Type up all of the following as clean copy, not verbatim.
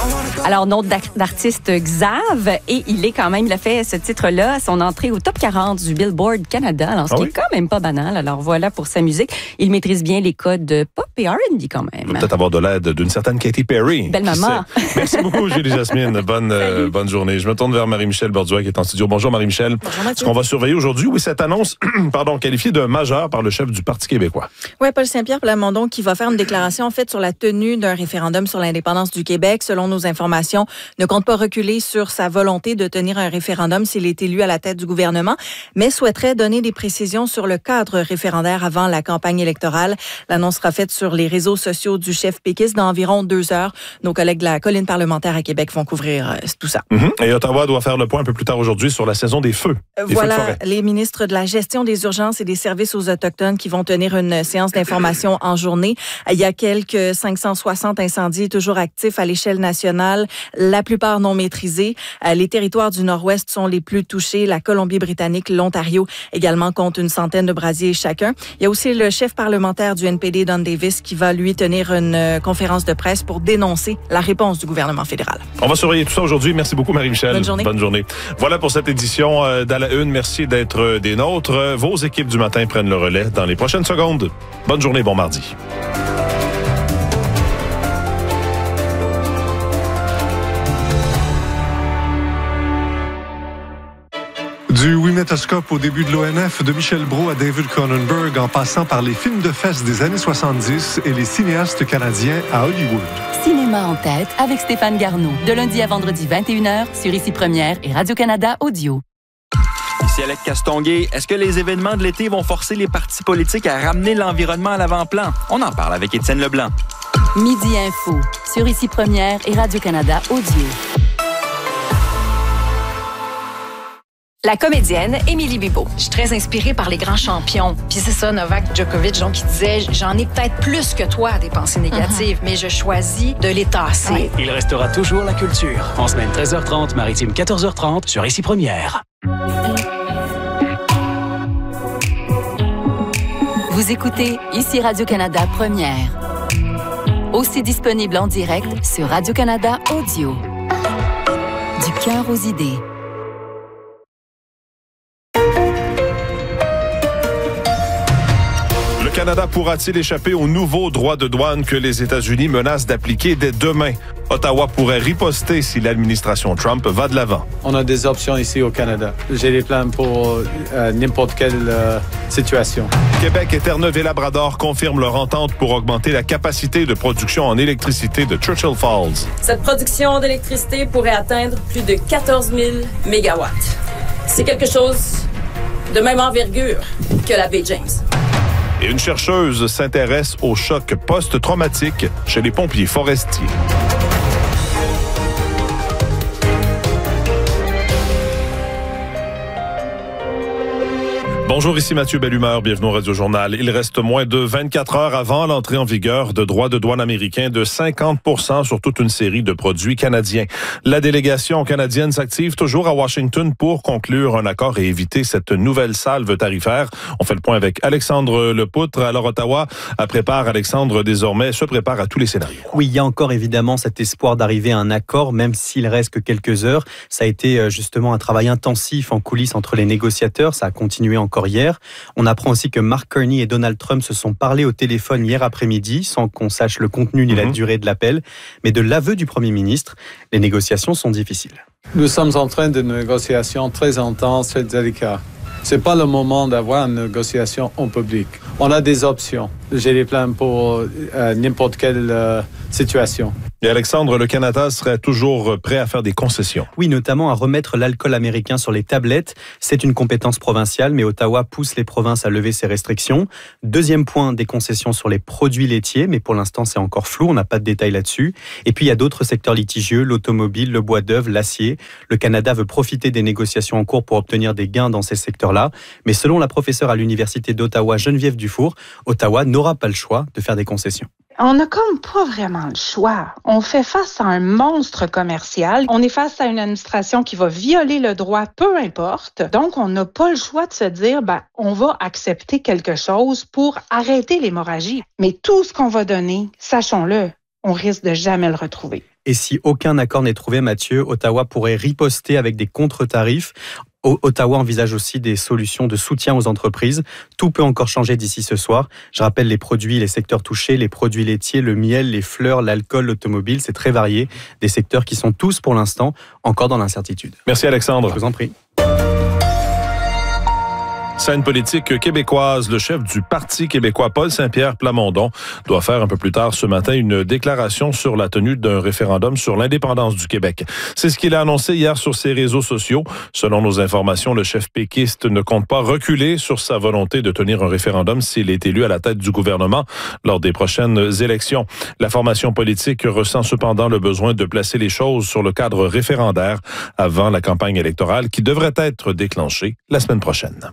Alors, nom d'artiste Xav, et il a fait ce titre-là à son entrée au top 40 du Billboard Canada, alors ce qui est quand même pas banal. Alors voilà pour sa musique. Il maîtrise bien les codes pop et R&B quand même. Il va peut-être avoir de l'aide d'une certaine Katy Perry. Belle maman. Merci beaucoup, Julie Jasmine. Bonne journée. Je me tourne vers Marie-Michel Bordua qui est en studio. Bonjour Marie-Michel. Bonjour Mathieu. Ce qu'on va surveiller aujourd'hui, oui, cette annonce, qualifiée de majeure par le chef du Parti québécois. Oui, Paul Saint-Pierre Plamondon qui va faire une déclaration en fait sur la tenue d'un référendum sur l'indépendance du Québec. Selon nos informations, ne compte pas reculer sur sa volonté de tenir un référendum s'il est élu à la tête du gouvernement, mais souhaiterait donner des précisions sur le cadre référendaire avant la campagne électorale. L'annonce sera faite sur les réseaux sociaux du chef péquiste dans environ 2 heures. Nos collègues de la colline parlementaire à Québec vont couvrir tout ça. Et Ottawa doit faire le point un peu plus tard aujourd'hui sur la saison des feux. Voilà, les ministres de la gestion des urgences et des services aux Autochtones qui vont tenir une séance d'information en journée. Il y a quelques 560 incendies toujours actifs à l'échelle nationale, la plupart non maîtrisés. Les territoires du Nord-Ouest sont les plus touchés. La Colombie-Britannique, l'Ontario également compte une centaine de brasiers chacun. Il y a aussi le chef parlementaire du NPD, Don Davis, qui va lui tenir une conférence de presse pour dénoncer la réponse du gouvernement fédéral. On va surveiller tout ça aujourd'hui. Merci beaucoup, Marie-Michel. Bonne journée. Voilà pour cette édition d'À la Une. Merci d'être des nôtres. Vos équipes du matin prennent le relais dans les prochaines secondes. Bonne journée, bon mardi. Du Wimetoscope au début de l'ONF, de Michel Brault à David Cronenberg, en passant par les films de fesses des années 70 et les cinéastes canadiens à Hollywood. Cinéma en tête avec Stéphane Garneau. De lundi à vendredi 21h sur Ici Première et Radio-Canada Audio. Ici Alex Castonguay. Est-ce que les événements de l'été vont forcer les partis politiques à ramener l'environnement à l'avant-plan? On en parle avec Étienne Leblanc. Midi Info sur Ici Première et Radio-Canada Audio. La comédienne Émilie Bibeau. Je suis très inspirée par les grands champions. Puis c'est ça, Novak Djokovic, donc, qui disait « J'en ai peut-être plus que toi des pensées négatives, mais je choisis de les tasser. Ouais. » Il restera toujours la culture. En semaine 13h30, maritime 14h30 sur Ici Première. Vous écoutez Ici Radio-Canada Première. Aussi disponible en direct sur Radio-Canada Audio. Du cœur aux idées. Le Canada pourra-t-il échapper aux nouveaux droits de douane que les États-Unis menacent d'appliquer dès demain? Ottawa pourrait riposter si l'administration Trump va de l'avant. On a des options ici au Canada. J'ai des plans pour n'importe quelle situation. Québec et Terre-Neuve et Labrador confirment leur entente pour augmenter la capacité de production en électricité de Churchill Falls. Cette production d'électricité pourrait atteindre plus de 14 000 mégawatts. C'est quelque chose de même envergure que la baie James. Et une chercheuse s'intéresse au choc post-traumatique chez les pompiers forestiers. Bonjour, ici Mathieu Bellumeur, bienvenue au Radio-Journal. Il reste moins de 24 heures avant l'entrée en vigueur de droits de douane américains de 50% sur toute une série de produits canadiens. La délégation canadienne s'active toujours à Washington pour conclure un accord et éviter cette nouvelle salve tarifaire. On fait le point avec Alexandre Lepoutre. Alors Ottawa se prépare à tous les scénarios. Oui, il y a encore évidemment cet espoir d'arriver à un accord, même s'il reste que quelques heures. Ça a été justement un travail intensif en coulisses entre les négociateurs. Ça a continué encore hier. On apprend aussi que Mark Carney et Donald Trump se sont parlé au téléphone hier après-midi, sans qu'on sache le contenu ni la durée de l'appel. Mais de l'aveu du Premier ministre, les négociations sont difficiles. Nous sommes en train de négociations très intenses, très délicates. C'est pas le moment d'avoir une négociation en public. On a des options. J'ai des plans pour n'importe quelle situation. Et Alexandre, le Canada serait toujours prêt à faire des concessions. Oui, notamment à remettre l'alcool américain sur les tablettes. C'est une compétence provinciale, mais Ottawa pousse les provinces à lever ces restrictions. Deuxième point, des concessions sur les produits laitiers, mais pour l'instant, c'est encore flou, on n'a pas de détails là-dessus. Et puis, il y a d'autres secteurs litigieux, l'automobile, le bois d'œuvre, l'acier. Le Canada veut profiter des négociations en cours pour obtenir des gains dans ces secteurs-là. Mais selon la professeure à l'Université d'Ottawa, Geneviève Dufour, Ottawa n'aura pas le choix de faire des concessions. On n'a comme pas vraiment le choix. On fait face à un monstre commercial. On est face à une administration qui va violer le droit, peu importe. Donc, on n'a pas le choix de se dire, on va accepter quelque chose pour arrêter l'hémorragie. Mais tout ce qu'on va donner, sachons-le, on risque de jamais le retrouver. Et si aucun accord n'est trouvé, Mathieu, Ottawa pourrait riposter avec des contre-tarifs. Ottawa envisage aussi des solutions de soutien aux entreprises. Tout peut encore changer d'ici ce soir. Je rappelle les produits, les secteurs touchés, les produits laitiers, le miel, les fleurs, l'alcool, l'automobile. C'est très varié. Des secteurs qui sont tous, pour l'instant, encore dans l'incertitude. Merci Alexandre. Je vous en prie. Scène politique québécoise, le chef du Parti québécois, Paul Saint-Pierre Plamondon, doit faire un peu plus tard ce matin une déclaration sur la tenue d'un référendum sur l'indépendance du Québec. C'est ce qu'il a annoncé hier sur ses réseaux sociaux. Selon nos informations, le chef péquiste ne compte pas reculer sur sa volonté de tenir un référendum s'il est élu à la tête du gouvernement lors des prochaines élections. La formation politique ressent cependant le besoin de placer les choses sur le cadre référendaire avant la campagne électorale qui devrait être déclenchée la semaine prochaine.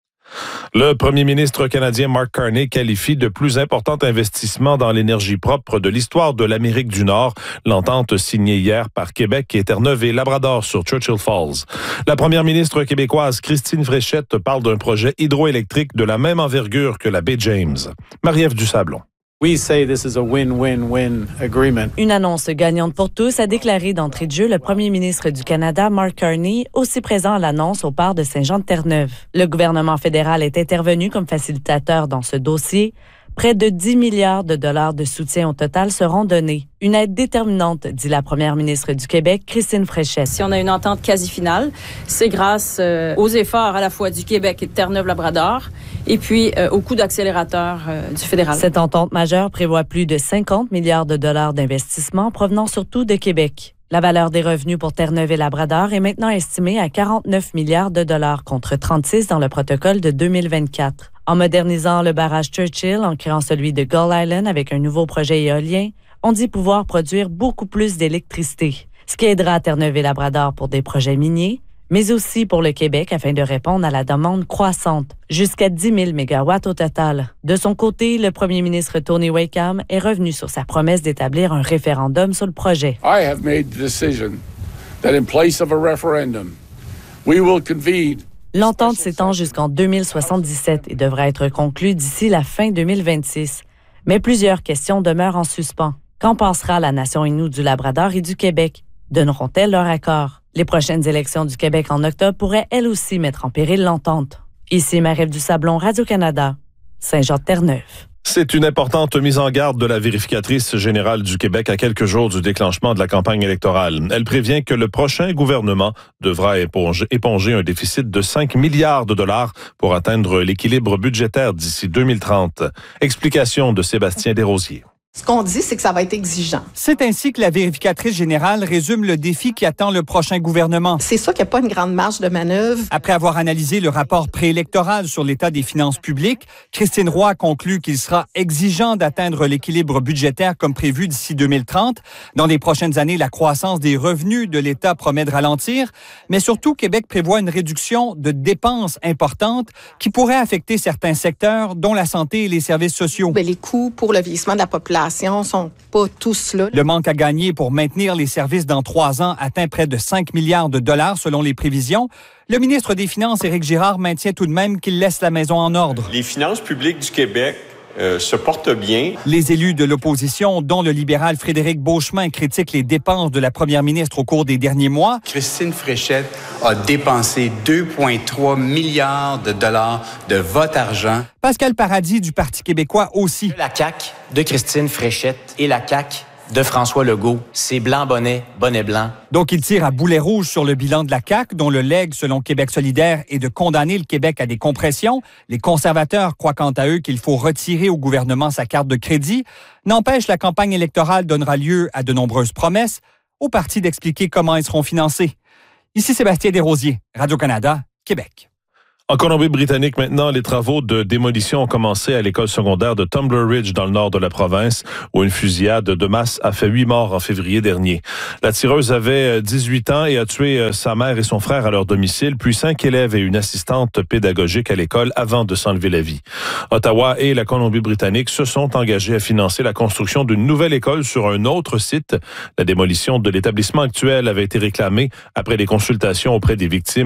Le premier ministre canadien Mark Carney qualifie de plus important investissement dans l'énergie propre de l'histoire de l'Amérique du Nord, l'entente signée hier par Québec et Terre-Neuve et Labrador sur Churchill Falls. La première ministre québécoise Christine Fréchette parle d'un projet hydroélectrique de la même envergure que la baie James. Marie-Ève Dusablon. We say this is a win-win-win agreement. Une annonce gagnante pour tous, a déclaré d'entrée de jeu le premier ministre du Canada, Mark Carney, aussi présent à l'annonce au port de Saint-Jean-de-Terre-Neuve. Le gouvernement fédéral est intervenu comme facilitateur dans ce dossier. Près de 10 milliards de dollars de soutien au total seront donnés. Une aide déterminante, dit la première ministre du Québec, Christine Fréchette. Si on a une entente quasi finale, c'est grâce aux efforts à la fois du Québec et de Terre-Neuve-Labrador, et puis au coup d'accélérateur du fédéral. Cette entente majeure prévoit plus de 50 milliards de dollars d'investissement provenant surtout de Québec. La valeur des revenus pour Terre-Neuve et Labrador est maintenant estimée à 49 milliards de dollars contre 36 dans le protocole de 2024. En modernisant le barrage Churchill, en créant celui de Gull Island avec un nouveau projet éolien, on dit pouvoir produire beaucoup plus d'électricité, ce qui aidera Terre-Neuve et Labrador pour des projets miniers, mais aussi pour le Québec afin de répondre à la demande croissante, jusqu'à 10 000 mégawatts au total. De son côté, le premier ministre Tony Wakeham est revenu sur sa promesse d'établir un référendum sur le projet. I have made the decision that in place of a referendum, we will convene. L'entente s'étend jusqu'en 2077 et devra être conclue d'ici la fin 2026. Mais plusieurs questions demeurent en suspens. Qu'en pensera la nation Innu du Labrador et du Québec? Donneront-elles leur accord? Les prochaines élections du Québec en octobre pourraient elles aussi mettre en péril l'entente. Ici Marie-Ève Dusablon, Radio-Canada, Saint-Jean-de-Terre-Neuve. C'est une importante mise en garde de la vérificatrice générale du Québec à quelques jours du déclenchement de la campagne électorale. Elle prévient que le prochain gouvernement devra éponger un déficit de 5 milliards de dollars pour atteindre l'équilibre budgétaire d'ici 2030. Explication de Sébastien Desrosiers. Ce qu'on dit, c'est que ça va être exigeant. C'est ainsi que la vérificatrice générale résume le défi qui attend le prochain gouvernement. C'est sûr qu'il n'y a pas une grande marge de manœuvre. Après avoir analysé le rapport préélectoral sur l'état des finances publiques, Christine Roy conclut qu'il sera exigeant d'atteindre l'équilibre budgétaire comme prévu d'ici 2030. Dans les prochaines années, la croissance des revenus de l'État promet de ralentir, mais surtout, Québec prévoit une réduction de dépenses importantes qui pourrait affecter certains secteurs, dont la santé et les services sociaux. Les coûts pour le vieillissement de la population sont pas tous là. Le manque à gagner pour maintenir les services dans 3 ans atteint près de 5 milliards de dollars selon les prévisions. Le ministre des Finances, Éric Girard, maintient tout de même qu'il laisse la maison en ordre. Les finances publiques du Québec se portent bien. Les élus de l'opposition, dont le libéral Frédéric Beauchemin, critiquent les dépenses de la première ministre au cours des derniers mois. Christine Fréchette a dépensé 2,3 milliards de dollars de votre argent. Pascal Paradis du Parti québécois aussi. La CAQ de Christine Fréchette et la CAQ de François Legault, c'est blanc bonnet, bonnet blanc. Donc il tire à boulet rouge sur le bilan de la CAQ, dont le legs, selon Québec solidaire, est de condamner le Québec à des compressions. Les conservateurs croient quant à eux qu'il faut retirer au gouvernement sa carte de crédit. N'empêche, la campagne électorale donnera lieu à de nombreuses promesses, au parti d'expliquer comment elles seront financées. Ici Sébastien Desrosiers, Radio-Canada, Québec. En Colombie-Britannique, maintenant, les travaux de démolition ont commencé à l'école secondaire de Tumbler Ridge, dans le nord de la province, où une fusillade de masse a fait 8 morts en février dernier. La tireuse avait 18 ans et a tué sa mère et son frère à leur domicile, puis 5 élèves et une assistante pédagogique à l'école avant de s'enlever la vie. Ottawa et la Colombie-Britannique se sont engagés à financer la construction d'une nouvelle école sur un autre site. La démolition de l'établissement actuel avait été réclamée après des consultations auprès des victimes